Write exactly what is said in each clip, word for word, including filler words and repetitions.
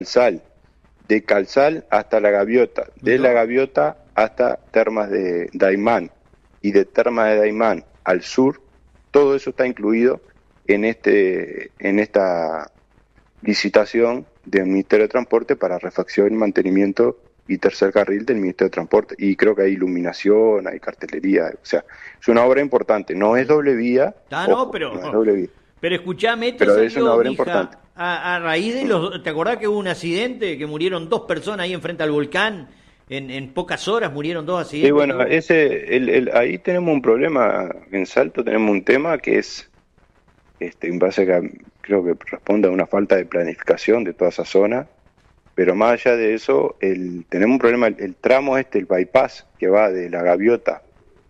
Calzal, de Calzal hasta La Gaviota, de La Gaviota hasta Termas de Daymán y de Termas de Daymán al sur, todo eso está incluido en este en esta licitación del Ministerio de Transporte para refacción, mantenimiento y tercer carril del Ministerio de Transporte. Y creo que hay iluminación, hay cartelería, o sea, es una obra importante, no es doble vía. Ah, ojo, no, pero no es doble vía. Pero escuchame, esto Pero salió, es una obra mija, importante. A, a raíz de los... ¿Te acordás que hubo un accidente que murieron dos personas ahí enfrente al volcán? En, en pocas horas murieron dos accidentes. Sí, bueno, ese, el, el, ahí tenemos un problema en Salto, tenemos un tema que es, este, en base a, creo que responde a una falta de planificación de toda esa zona, pero más allá de eso, el, tenemos un problema, el, el tramo este, el bypass, que va de La Gaviota,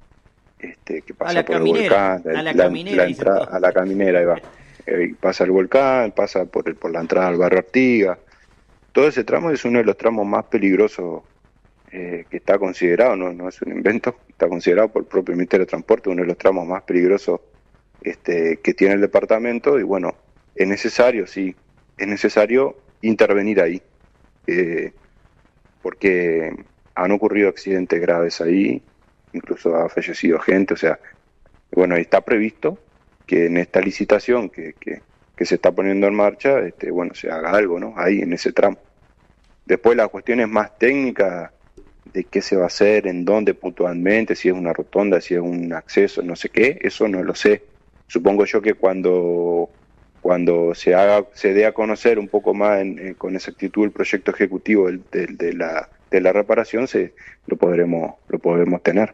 este, que pasa por caminera, el volcán, a la, la, caminera, la entrada, a la caminera, ahí va, eh, pasa el volcán, pasa por, el, por la entrada al barrio Artigas, todo ese tramo es uno de los tramos más peligrosos eh, que está considerado, no, no es un invento, está considerado por el propio Ministerio de Transporte, uno de los tramos más peligrosos este, que tiene el departamento, y bueno, es necesario, sí, es necesario intervenir ahí, eh, porque han ocurrido accidentes graves ahí, incluso ha fallecido gente, o sea, bueno, está previsto que en esta licitación que, que, que se está poniendo en marcha, este, bueno, se haga algo, ¿no? Ahí en ese tramo. Después las cuestiones más técnicas de qué se va a hacer, en dónde puntualmente, si es una rotonda, si es un acceso, no sé qué, eso no lo sé. Supongo yo que cuando cuando se haga, se dé a conocer un poco más en, eh, con exactitud el proyecto ejecutivo del, del, de la de la reparación, se lo podremos lo podremos tener.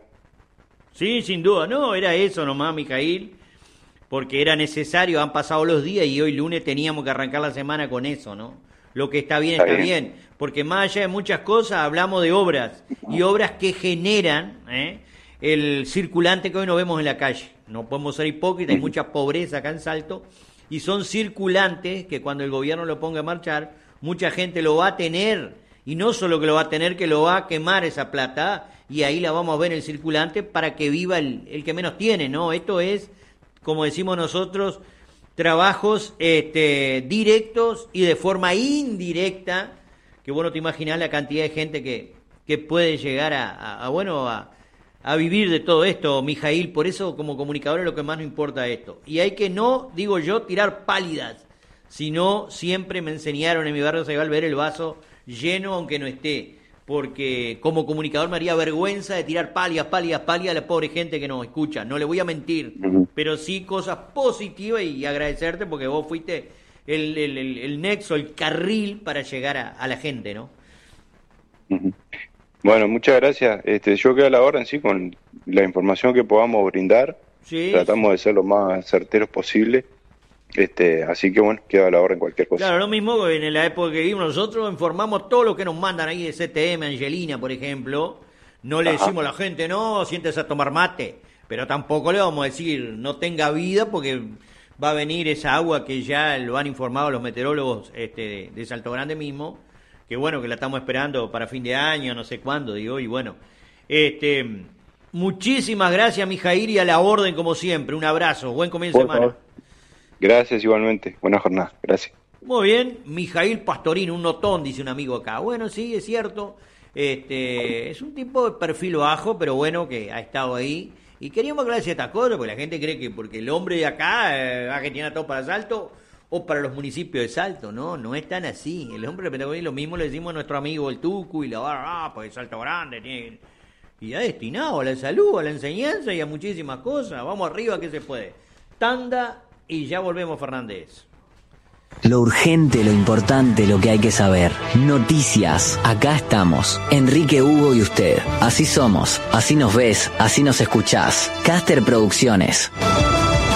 Sí, sin duda, no, era eso nomás, Mijail, porque era necesario, han pasado los días y hoy lunes teníamos que arrancar la semana con eso, ¿no? Lo que está bien está, está bien. bien, porque más allá de muchas cosas hablamos de obras, y obras que generan ¿eh? el circulante que hoy no vemos en la calle. No podemos ser hipócritas, hay mucha pobreza acá en Salto, y son circulantes que cuando el gobierno lo ponga a marchar, mucha gente lo va a tener, y no solo que lo va a tener, que lo va a quemar esa plata, y ahí la vamos a ver en el circulante para que viva el, el que menos tiene, ¿no? Esto es, como decimos nosotros, trabajos este, directos y de forma indirecta, que bueno, te imaginas la cantidad de gente que, que puede llegar a, a, a bueno, a, a vivir de todo esto, Mijail. Por eso, como comunicador, es lo que más nos importa esto. Y hay que no, digo yo, tirar pálidas, sino siempre me enseñaron en mi barrio Saibal ver el vaso lleno aunque no esté, porque como comunicador me haría vergüenza de tirar pálidas, pálidas, pálidas a la pobre gente que nos escucha, no le voy a mentir, uh-huh. pero sí cosas positivas, y agradecerte porque vos fuiste el, el, el, el nexo, el carril para llegar a, a la gente, ¿no? Uh-huh. Bueno, muchas gracias. Este, yo quedo a la orden, sí, con la información que podamos brindar, sí, tratamos sí. de ser lo más certeros posible. Este, así que bueno, queda a la orden cualquier cosa. Claro, lo mismo en la época que vivimos nosotros, informamos todo lo que nos mandan ahí de C T M, Angelina, por ejemplo. No le Ajá. decimos a la gente, no, siéntese a tomar mate, pero tampoco le vamos a decir, no tenga vida, porque va a venir esa agua que ya lo han informado los meteorólogos este, de, de Salto Grande mismo, que bueno, que la estamos esperando para fin de año, no sé cuándo, digo, y bueno, este, muchísimas gracias, Mijail, y a la orden como siempre, un abrazo, buen comienzo de semana. Favor. Gracias igualmente, buena jornada, gracias. Muy bien, Mijail Pastorino, un notón, dice un amigo acá. Bueno, sí, es cierto, este, es un tipo de perfil bajo, pero bueno, que ha estado ahí. Y queríamos aclarar ciertas cosas, porque la gente cree que porque el hombre de acá eh, va a gestionar todo para Salto o para los municipios de Salto, no, no es tan así. El hombre de Petagonia, lo mismo le decimos a nuestro amigo el Tucu y la barra, ah, pues Salto Grande tiene... Y ha destinado a la salud, a la enseñanza y a muchísimas cosas. Vamos arriba que se puede. Tanda... Y ya volvemos, Fernández. Lo urgente, lo importante, lo que hay que saber. Noticias. Acá estamos. Enrique, Hugo y usted. Así somos. Así nos ves. Así nos escuchás. Caster Producciones.